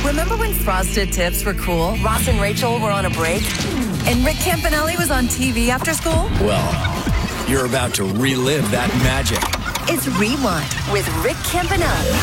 Remember when Frosted Tips were cool? Ross and Rachel were on a break? And Rick Campanelli was on TV after school? Well, you're about to relive that magic. It's Rewind with Rick Campanelli.